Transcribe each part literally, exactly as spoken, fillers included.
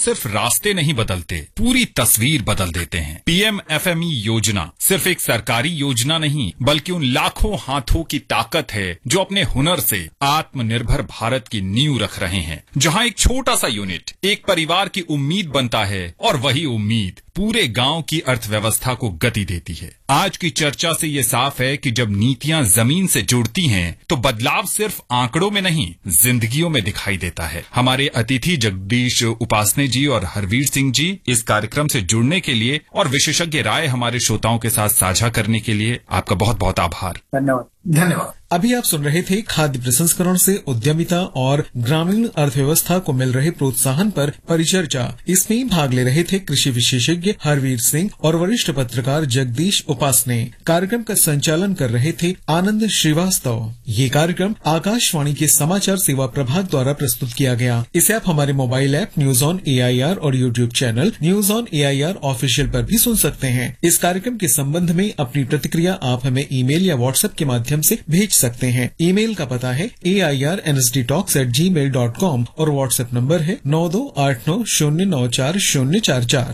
सिर्फ रास्ते नहीं बदलते, पूरी तस्वीर बदल देते हैं। पीएम एफएमई योजना सिर्फ एक सरकारी योजना नहीं, बल्कि उन लाखों हाथों की ताकत है जो अपने हुनर से आत्मनिर्भर भारत की नींव रख रहे हैं। जहां एक छोटा सा यूनिट एक परिवार की उम्मीद बनता है और वही उम्मीद पूरे गांव की अर्थव्यवस्था को गति देती है। आज की चर्चा से ये साफ है कि जब नीतियां जमीन से जुड़ती हैं, तो बदलाव सिर्फ आंकड़ों में नहीं, जिंदगियों में दिखाई देता है। हमारे अतिथि जगदीश उपासने जी और हरवीर सिंह जी इस कार्यक्रम से जुड़ने के लिए और विशेषज्ञ राय हमारे श्रोताओं के साथ साझा करने के लिए आपका बहुत बहुत आभार। धन्यवाद। धन्यवाद। अभी आप सुन रहे थे खाद्य प्रसंस्करण से उद्यमिता और ग्रामीण अर्थव्यवस्था को मिल रहे प्रोत्साहन पर परिचर्चा। इसमें भाग ले रहे थे कृषि विशेषज्ञ हरवीर सिंह और वरिष्ठ पत्रकार जगदीश उपासने। कार्यक्रम का संचालन कर रहे थे आनंद श्रीवास्तव। ये कार्यक्रम आकाशवाणी के समाचार सेवा प्रभाग द्वारा प्रस्तुत किया गया। इसे आप हमारे mobile app news on A I R और YouTube channel news on A I R official पर भी सुन सकते हैं। इस कार्यक्रम के संबंध में अपनी प्रतिक्रिया आप हमें ईमेल या व्हाट्सएप के माध्यम से भेज सकते हैं। ईमेल का पता है ए I R N S D talks eight ji mail dot com और व्हाट्सएप नंबर है नौ दो आठ नौ शून्य नौ चार शून्य चार चार।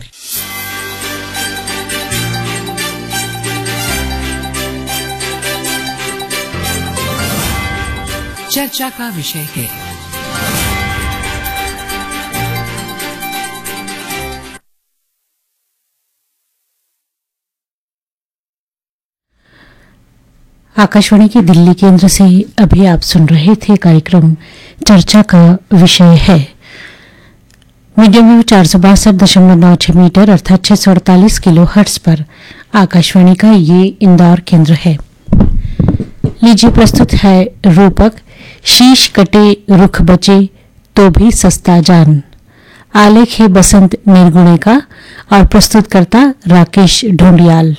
चर्चा का विषय है आकाशवाणी के दिल्ली केंद्र से अभी आप सुन रहे थे कार्यक्रम चर्चा का विषय है। मीडियम वेव चार सौ बासठ दशमलव नौ छह मीटर अर्थात छह सौ अड़तालीस किलो हर्ट्ज पर आकाशवाणी का ये इंदौर केंद्र है। लीजिए प्रस्तुत है रूपक शीश कटे रुख बचे तो भी सस्ता जान। आलेख है बसंत निर्गुणे का और प्रस्तुतकर्ता राकेश ढूंढियाल।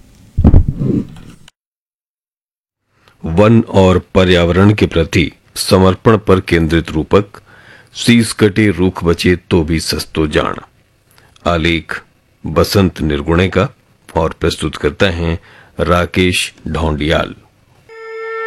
वन और पर्यावरण के प्रति समर्पण पर केंद्रित रूपक शीश कटे रूख बचे तो भी सस्तो जान। आलेख बसंत निर्गुणे का और प्रस्तुत करता हैं राकेश ढौंडियाल।